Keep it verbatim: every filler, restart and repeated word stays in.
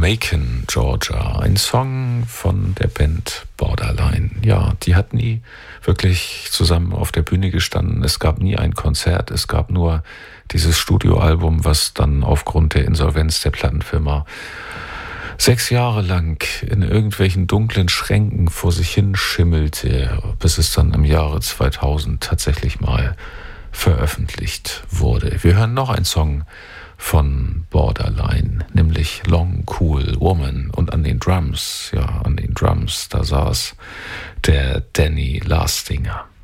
Macon, Georgia. Ein Song von der Band Borderline. Ja, die hat nie wirklich zusammen auf der Bühne gestanden. Es gab nie ein Konzert. Es gab nur dieses Studioalbum, was dann aufgrund der Insolvenz der Plattenfirma sechs Jahre lang in irgendwelchen dunklen Schränken vor sich hin schimmelte, bis es dann im Jahre zweitausend tatsächlich mal veröffentlicht wurde. Wir hören noch einen Song von Borderline, nämlich Long Cool Woman, und an den Drums, ja, an den Drums, da saß der Danny Lastinger.